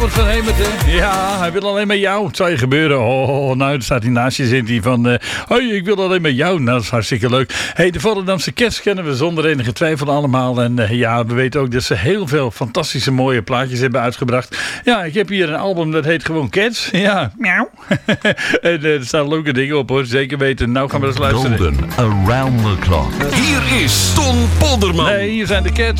Van Hemert, hè? Ja, hij wil alleen met jou. Het zou je gebeuren. Nou, dan staat hij naast je, zit hij van... Hoi, ik wil alleen met jou. Nou, dat is hartstikke leuk. Hey, de Volendamse Cats kennen we zonder enige twijfel allemaal. En ja, we weten ook dat ze heel veel fantastische mooie plaatjes hebben uitgebracht. Ja, ik heb hier een album dat heet gewoon Cats. Ja, miauw. En er staan leuke dingen op, hoor. Zeker weten. Nou gaan we eens luisteren. Golden, around the clock. Hier is Ton Polderman. Nee, hier zijn de Cats.